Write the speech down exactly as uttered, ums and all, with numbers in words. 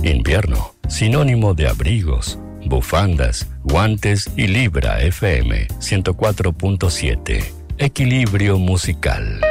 Invierno, sinónimo de abrigos, bufandas, guantes y Libra F M ciento cuatro punto siete. Equilibrio musical.